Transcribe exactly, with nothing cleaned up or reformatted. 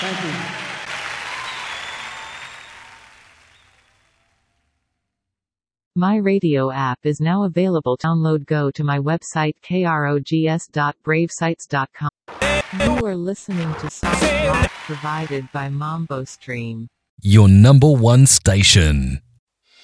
Thank you. My radio app is now available. Download. Go to my website krogs dot brave sites dot com. You are listening to soft rock provided by Mambo Stream. Your number one station.